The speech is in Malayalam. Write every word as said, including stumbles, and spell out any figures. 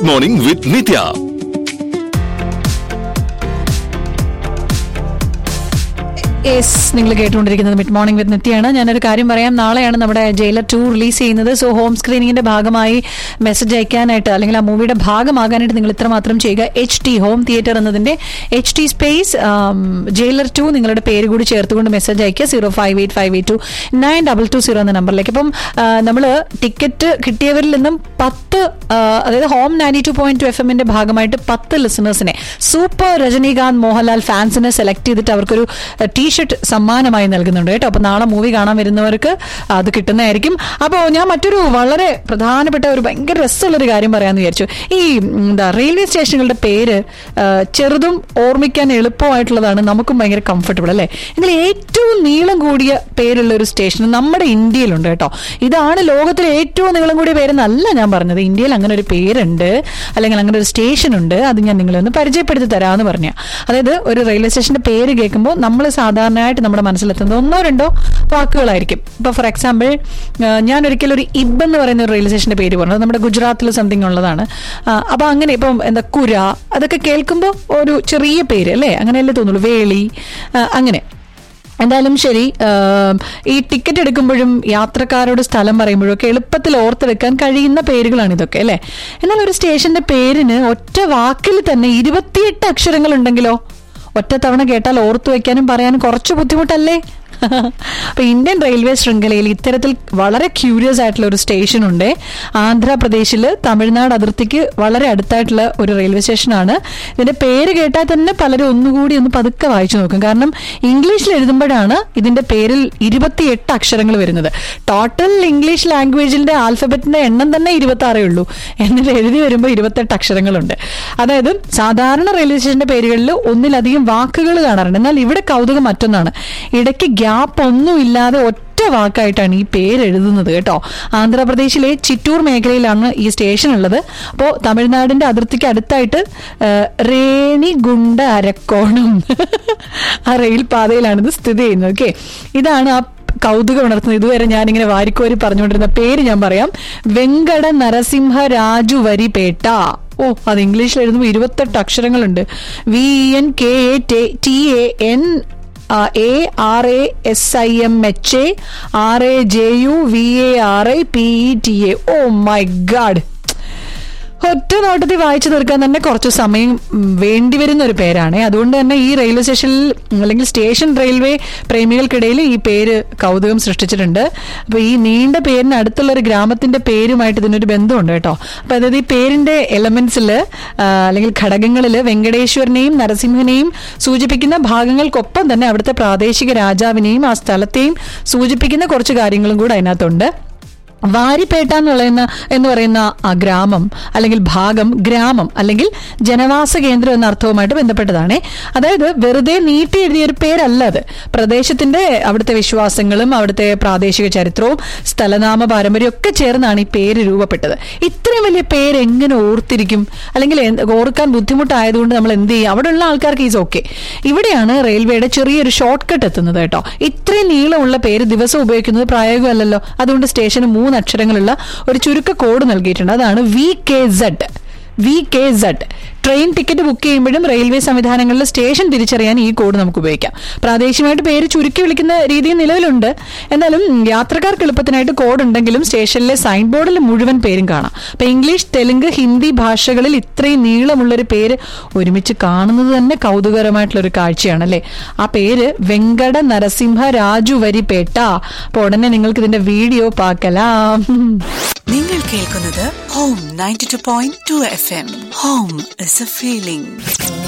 ഗുഡ് മോർണിംഗ് വിത്ത് നിത്യ. യെസ്, നിങ്ങൾ കേട്ടുകൊണ്ടിരിക്കുന്നത് മിഡ് മോർണിംഗ് വിത്ത് നിത്യാണ്. ഞാനൊരു കാര്യം പറയാം. നാളെയാണ് നമ്മുടെ ജയിലർ ടു റിലീസ് ചെയ്യുന്നത്. സോ ഹോം സ്ക്രീനിങ്ങിന്റെ ഭാഗമായി മെസ്സേജ് അയക്കാനായിട്ട് അല്ലെങ്കിൽ ആ മൂവിയുടെ ഭാഗമാകാനായിട്ട് നിങ്ങൾ ഇത്രമാത്രം ചെയ്യുക. എച്ച് ടി ഹോം തിയേറ്റർ എന്നതിന്റെ H T space jailer to നിങ്ങളുടെ പേര് കൂടി ചേർത്തുകൊണ്ട് മെസ്സേജ് അയക്കുക. Zero five eight five eight to nine double two zero എന്ന നമ്പറിലേക്ക്. അപ്പം നമ്മൾ ടിക്കറ്റ് കിട്ടിയവരിൽ നിന്നും പത്ത് അതായത് home ninety two point two F എമ്മിന്റെ ഭാഗമായിട്ട് പത്ത് ലിസണേഴ്സിനെ സൂപ്പർ രജനീകാന്ത് മോഹൻലാൽ ഫാൻസിനെ സെലക്ട് ചെയ്തിട്ട് അവർക്കൊരു ടീ ഷർട്ട് സമ്മാനമായി നൽകുന്നുണ്ട് കേട്ടോ. അപ്പൊ നാളെ മൂവി കാണാൻ വരുന്നവർക്ക് അത് കിട്ടുന്നതായിരിക്കും. അപ്പോൾ ഞാൻ മറ്റൊരു വളരെ പ്രധാനപ്പെട്ട ഒരു ഭയങ്കര രസമുള്ളൊരു കാര്യം പറയാമെന്ന് വിചാരിച്ചു. ഈ എന്താ റെയിൽവേ സ്റ്റേഷനുകളുടെ പേര് ചെറുതും ഓർമ്മിക്കാൻ എളുപ്പമായിട്ടുള്ളതാണ്, നമുക്കും ഭയങ്കര കംഫർട്ടബിൾ അല്ലേ. എങ്കിൽ ഏറ്റവും നീളം കൂടിയ പേരുള്ള ഒരു സ്റ്റേഷൻ നമ്മുടെ ഇന്ത്യയിലുണ്ട് കേട്ടോ. ഇതാണ് ലോകത്തിലെ ഏറ്റവും നീളം കൂടിയ പേരെന്നല്ല ഞാൻ പറഞ്ഞത്. ഇന്ത്യയിൽ അങ്ങനെ ഒരു പേരുണ്ട്, അല്ലെങ്കിൽ അങ്ങനെ ഒരു സ്റ്റേഷൻ ഉണ്ട്. അത് ഞാൻ നിങ്ങളെ ഒന്ന് പരിചയപ്പെടുത്തി തരാമെന്ന് പറഞ്ഞ. അതായത് ഒരു റെയിൽവേ സ്റ്റേഷന്റെ പേര് കേൾക്കുമ്പോൾ നമ്മൾ സാധാരണയായിട്ട് നമ്മുടെ മനസ്സിലെത്തുന്നത് ഒന്നോ രണ്ടോ വാക്കുകളായിരിക്കും. ഇപ്പൊ ഫോർ എക്സാമ്പിൾ, ഞാൻ ഒരിക്കലും ഒരു ഇബ് എന്ന് പറയുന്ന ഒരു റെയിൽവേ സ്റ്റേഷന്റെ പേര് പറഞ്ഞത് നമ്മുടെ ഗുജറാത്തിൽ സംതിങ് ഉള്ളതാണ്. അപ്പൊ അങ്ങനെ ഇപ്പം എന്താ കുര, അതൊക്കെ കേൾക്കുമ്പോൾ ഒരു ചെറിയ പേര് അല്ലേ, അങ്ങനെയല്ലേ തോന്നുള്ളൂ. വേളി, അങ്ങനെ. എന്തായാലും ശരി, ഈ ടിക്കറ്റ് എടുക്കുമ്പോഴും യാത്രക്കാരോട് സ്ഥലം പറയുമ്പോഴും ഒക്കെ എളുപ്പത്തിൽ ഓർത്തെടുക്കാൻ കഴിയുന്ന പേരുകളാണ് ഇതൊക്കെ അല്ലേ. എന്നാൽ ഒരു സ്റ്റേഷന്റെ പേരിന് ഒറ്റ വാക്കിൽ തന്നെ ഇരുപത്തിയെട്ട് അക്ഷരങ്ങൾ ഉണ്ടെങ്കിലോ ഒറ്റ തവണ കേട്ടാൽ ഓർത്തു വയ്ക്കാനും പറയാനും കുറച്ച് ബുദ്ധിമുട്ടല്ലേ. അപ്പൊ ഇന്ത്യൻ റെയിൽവേ ശൃംഖലയിൽ ഇത്തരത്തിൽ വളരെ ക്യൂരിയസ് ആയിട്ടുള്ള ഒരു സ്റ്റേഷൻ ഉണ്ട്. ആന്ധ്രാപ്രദേശില് തമിഴ്നാട് അതിർത്തിക്ക് വളരെ അടുത്തായിട്ടുള്ള ഒരു റെയിൽവേ സ്റ്റേഷനാണ്. ഇതിന്റെ പേര് കേട്ടാൽ തന്നെ പലരും ഒന്നുകൂടി ഒന്ന് പതുക്കെ വായിച്ചു നോക്കും. കാരണം ഇംഗ്ലീഷിൽ എഴുതുമ്പോഴാണ് ഇതിന്റെ പേരിൽ ഇരുപത്തിയെട്ട് അക്ഷരങ്ങൾ വരുന്നത്. ടോട്ടൽ ഇംഗ്ലീഷ് ലാംഗ്വേജിന്റെ ആൽഫബറ്റിന്റെ എണ്ണം തന്നെ ഇരുപത്തി ആറേ ഉള്ളൂ. എന്നിട്ട് എഴുതി വരുമ്പോൾ ഇരുപത്തെട്ട് അക്ഷരങ്ങളുണ്ട്. അതായത് സാധാരണ റെയിൽവേ സ്റ്റേഷന്റെ പേരുകളിൽ ഒന്നിലധികം വാക്കുകൾ കാണാറുണ്ട്. എന്നാൽ ഇവിടെ കൗതുകം മറ്റൊന്നാണ്. ഇടയ്ക്ക് ഗ്യാപ്പ് ഒന്നും ഇല്ലാതെ ഒറ്റ വാക്കായിട്ടാണ് ഈ പേര് എഴുതുന്നത് കേട്ടോ. ആന്ധ്രാപ്രദേശിലെ ചിറ്റൂർ മേഖലയിലാണ് ഈ സ്റ്റേഷൻ ഉള്ളത്. അപ്പോൾ തമിഴ്നാടിന്റെ അതിർത്തിക്ക് അടുത്തായിട്ട് റേണിഗുണ്ട അരക്കോണം ആ റെയിൽ പാതയിലാണിത് സ്ഥിതി ചെയ്യുന്നത്. ഓക്കെ, ഇതാണ് ആ കൗതുകം ഉണർത്തുന്നത്. ഇതുവരെ ഞാനിങ്ങനെ വാരിക്കോരി പറഞ്ഞുകൊണ്ടിരുന്ന പേര് ഞാൻ പറയാം. വെങ്കട നരസിംഹ രാജു വരിപേട്ട. ഓ, അത് ഇംഗ്ലീഷിൽ എഴുതുമ്പോൾ ഇരുപത്തെട്ട് അക്ഷരങ്ങളുണ്ട്. V N K A T A N A R A S I M H A R A J U V A R I P E T A. Oh my God, ഒറ്റ നോട്ടത്തിൽ വായിച്ചു തീർക്കാൻ തന്നെ കുറച്ച് സമയം വേണ്ടിവരുന്ന ഒരു പേരാണ്. അതുകൊണ്ട് തന്നെ ഈ റെയിൽവേ സ്റ്റേഷനിൽ അല്ലെങ്കിൽ സ്റ്റേഷൻ റെയിൽവേ പ്രേമികൾക്കിടയിൽ ഈ പേര് കൗതുകം സൃഷ്ടിച്ചിട്ടുണ്ട്. അപ്പൊ ഈ നീണ്ട പേരിന് അടുത്തുള്ള ഒരു ഗ്രാമത്തിന്റെ പേരുമായിട്ട് ഇതിനൊരു ബന്ധമുണ്ട് കേട്ടോ. അപ്പൊ അതായത് ഈ പേരിന്റെ എലമെന്റ്സിൽ അല്ലെങ്കിൽ ഘടകങ്ങളിൽ വെങ്കടേശ്വരനെയും നരസിംഹനെയും സൂചിപ്പിക്കുന്ന ഭാഗങ്ങൾക്കൊപ്പം തന്നെ അവിടുത്തെ പ്രാദേശിക രാജാവിനെയും ആ സ്ഥലത്തെയും സൂചിപ്പിക്കുന്ന കുറച്ച് കാര്യങ്ങളും കൂടെ അതിനകത്തുണ്ട്. വാരിപേട്ട എന്നുള്ള എന്ന് പറയുന്ന ആ ഗ്രാമം അല്ലെങ്കിൽ ഭാഗം ഗ്രാമം അല്ലെങ്കിൽ ജനവാസ കേന്ദ്രം എന്ന അർത്ഥവുമായിട്ട് ബന്ധപ്പെട്ടതാണ്. അതായത് വെറുതെ നീട്ടി എഴുതിയൊരു പേരല്ല അത്. പ്രദേശത്തിന്റെ അവിടുത്തെ വിശ്വാസങ്ങളും അവിടുത്തെ പ്രാദേശിക ചരിത്രവും സ്ഥലനാമ പാരമ്പര്യം ഒക്കെ ചേർന്നാണ് ഈ പേര് രൂപപ്പെട്ടത്. ഇത്രയും വലിയ പേര് എങ്ങനെ ഓർത്തിരിക്കും, അല്ലെങ്കിൽ ഓർക്കാൻ ബുദ്ധിമുട്ടായതുകൊണ്ട് നമ്മൾ എന്ത് ചെയ്യും? അവിടെയുള്ള ആൾക്കാർക്ക് ഈസ് ഓക്കെ. ഇവിടെയാണ് റെയിൽവേയുടെ ചെറിയൊരു ഷോർട്ട് കട്ട് എത്തുന്നത് കേട്ടോ. ഇത്രയും നീളമുള്ള പേര് ദിവസം ഉപയോഗിക്കുന്നത് പ്രായോഗികമല്ലല്ലോ. അതുകൊണ്ട് സ്റ്റേഷന് മൂന്ന് അക്ഷരങ്ങളുള്ള ഒരു ചുരുക്ക കോഡ് നൽകിയിട്ടുണ്ട്. അതാണ് V K Z. V K Z. Train ticket book ചെയ്യുമ്പോഴും റെയിൽവേ സംവിധാനങ്ങളിൽ സ്റ്റേഷൻ തിരിച്ചറിയാൻ ഈ കോഡ് നമുക്ക് ഉപയോഗിക്കാം. പ്രാദേശികമായിട്ട് പേര് ചുരുക്കി വിളിക്കുന്ന രീതി നിലവിലുണ്ട്. എന്നാലും യാത്രക്കാർക്ക് എളുപ്പത്തിനായിട്ട് കോഡ് ഉണ്ടെങ്കിലും സ്റ്റേഷനിലെ സൈൻ ബോർഡിൽ മുഴുവൻ പേരും കാണാം. അപ്പൊ ഇംഗ്ലീഷ്, തെലുങ്ക്, ഹിന്ദി ഭാഷകളിൽ ഇത്രയും നീളമുള്ളൊരു പേര് ഒരുമിച്ച് കാണുന്നത് തന്നെ കൗതുകരമായിട്ടുള്ളൊരു കാഴ്ചയാണല്ലേ. ആ പേര് വെങ്കട നരസിംഹ രാജു വരിപേട്ട. അപ്പൊ ഉടനെ നിങ്ങൾക്ക് ഇതിന്റെ വീഡിയോ പാക്കലാം. നിങ്ങൾ കേൾക്കുന്നത് home ninety two point two F M. Home is A feeling.